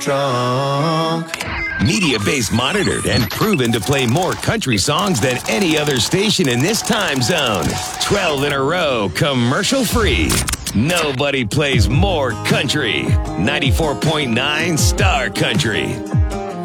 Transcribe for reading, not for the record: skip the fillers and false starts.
drunk. Media Base monitored and proven to play more country songs than any other station in this time zone. 12 in a row, commercial-free. Nobody plays more country. 94.9 Star Country.